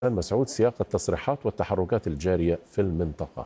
مسعود سياق التصريحات والتحركات الجارية في المنطقة.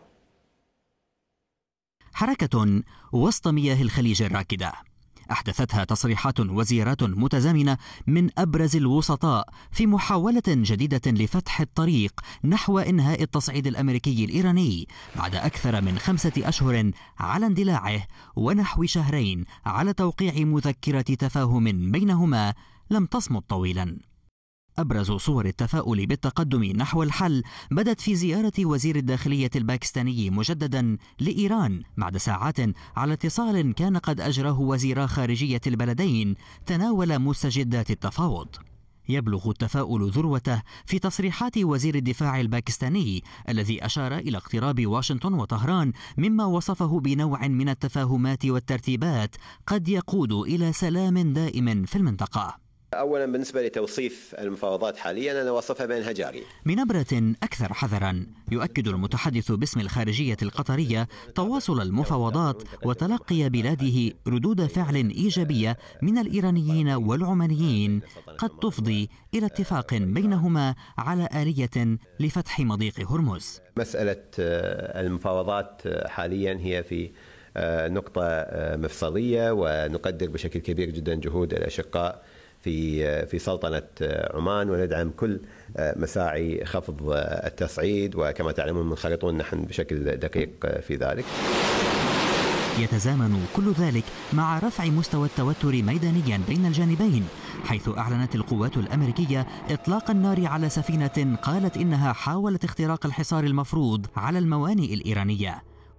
حركة وسط مياه الخليج الراكدة أحدثتها تصريحات وزيرات متزامنة من أبرز الوسطاء في محاولة جديدة لفتح الطريق نحو إنهاء التصعيد الأمريكي الإيراني بعد أكثر من 5 أشهر على اندلاعه ونحو شهرين على توقيع مذكرة تفاهم بينهما لم تصمد طويلا. أبرز صور التفاؤل بالتقدم نحو الحل بدت في زيارة وزير الداخلية الباكستاني مجددا لإيران بعد ساعات على اتصال كان قد أجراه وزيرا خارجية البلدين تناول مستجدات التفاوض. يبلغ التفاؤل ذروته في تصريحات وزير الدفاع الباكستاني الذي أشار إلى اقتراب واشنطن وطهران مما وصفه بنوع من التفاهمات والترتيبات قد يقود إلى سلام دائم في المنطقة. أولا بالنسبة لتوصيف المفاوضات حاليا أنا وصفها بأنها جارية. بنبرة أكثر حذرا يؤكد المتحدث باسم الخارجية القطرية تواصل المفاوضات وتلقي بلاده ردود فعل إيجابية من الإيرانيين والعمانيين قد تفضي إلى اتفاق بينهما على آلية لفتح مضيق هرمز. مسألة المفاوضات حاليا هي في نقطة مفصلية، ونقدر بشكل كبير جدا جهود الأشقاء في سلطنة عمان، وندعم كل مساعي خفض التصعيد، وكما تعلمون منخرطون نحن بشكل دقيق في ذلك. يتزامن كل ذلك مع رفع مستوى التوتر ميدانيا بين الجانبين، حيث أعلنت القوات الأمريكية إطلاق النار على سفينة قالت إنها حاولت اختراق الحصار المفروض على الموانئ الإيرانية،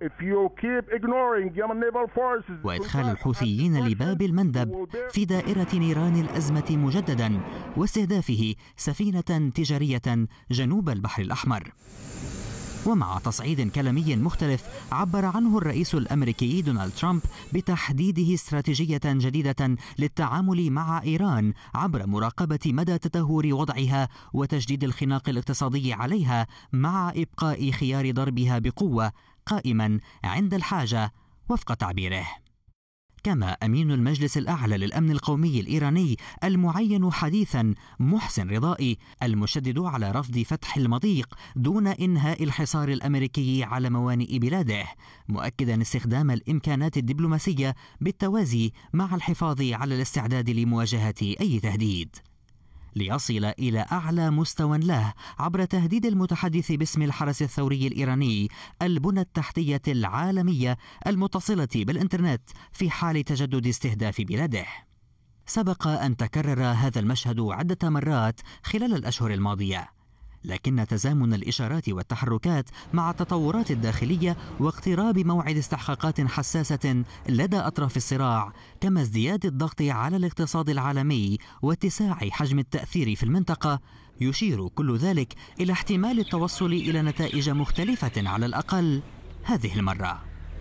وإدخال الحوثيين لباب المندب في دائرة نيران الأزمة مجددا، واستهدافه سفينة تجارية جنوب البحر الأحمر. ومع تصعيد كلامي مختلف عبر عنه الرئيس الأمريكي دونالد ترامب بتحديده استراتيجية جديدة للتعامل مع إيران عبر مراقبة مدى تدهور وضعها وتجديد الخناق الاقتصادي عليها مع إبقاء خيار ضربها بقوة قائما عند الحاجة وفق تعبيره. كما أمين المجلس الأعلى للأمن القومي الإيراني المعين حديثا محسن رضائي المشدد على رفض فتح المضيق دون إنهاء الحصار الأمريكي على موانئ بلاده، مؤكدا استخدام الإمكانات الدبلوماسية بالتوازي مع الحفاظ على الاستعداد لمواجهة أي تهديد، ليصل إلى أعلى مستوى له عبر تهديد المتحدث باسم الحرس الثوري الإيراني البنى التحتية العالمية المتصلة بالإنترنت في حال تجدد استهداف بلاده. سبق أن تكرر هذا المشهد عدة مرات خلال الأشهر الماضية، لكن تزامن الإشارات والتحركات مع التطورات الداخلية واقتراب موعد استحقاقات حساسة لدى أطراف الصراع، كما ازدياد الضغط على الاقتصاد العالمي واتساع حجم التأثير في المنطقة، يشير كل ذلك إلى احتمال التوصل إلى نتائج مختلفة على الأقل هذه المرة.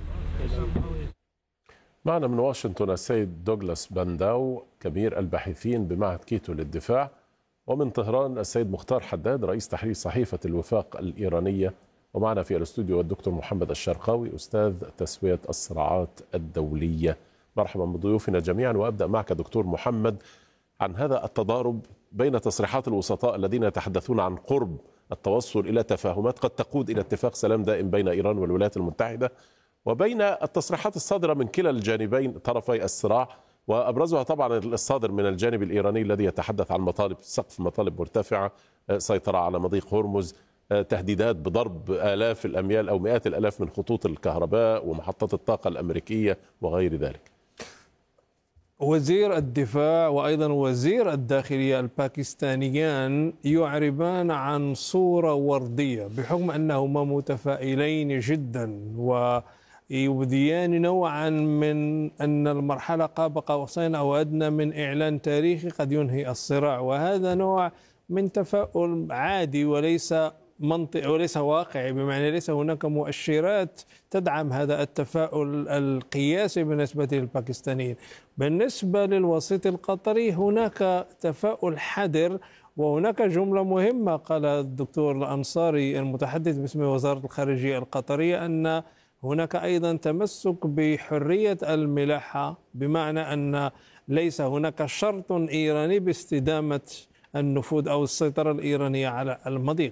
معنا من واشنطن السيد دوغلاس بانداو كبير الباحثين بمعهد كيتو للدفاع، ومن طهران السيد مختار حداد رئيس تحرير صحيفة الوفاق الإيرانية، ومعنا في الاستوديو الدكتور محمد الشرقاوي أستاذ تسوية الصراعات الدولية. مرحبا بضيوفنا جميعا، وأبدأ معك دكتور محمد عن هذا التضارب بين تصريحات الوسطاء الذين يتحدثون عن قرب التوصل إلى تفاهمات قد تقود إلى اتفاق سلام دائم بين إيران والولايات المتحدة، وبين التصريحات الصادرة من كلا الجانبين طرفي الصراع، وأبرزها طبعا الصادر من الجانب الإيراني الذي يتحدث عن مطالب سقف مطالب مرتفعة، سيطرة على مضيق هرمز، تهديدات بضرب آلاف الأميال أو مئات الآلاف من خطوط الكهرباء ومحطات الطاقة الأمريكية وغير ذلك. وزير الدفاع وأيضا وزير الداخلية الباكستانيان يعربان عن صورة وردية بحكم أنهما متفائلين جدا ويبديان نوعا من أن المرحلة قاب قوسين أو أدنى من إعلان تاريخي قد ينهي الصراع، وهذا نوع من تفاؤل عادي وليس منطقي وليس واقعي، بمعنى ليس هناك مؤشرات تدعم هذا التفاؤل القياسي بالنسبة للباكستانيين. بالنسبة للوسيط القطري هناك تفاؤل حذر، وهناك جملة مهمة قال الدكتور الأنصاري المتحدث باسم وزارة الخارجية القطرية أن هناك أيضا تمسك بحرية الملاحة، بمعنى أن ليس هناك شرط إيراني باستدامة النفوذ أو السيطرة الإيرانية على المضيق.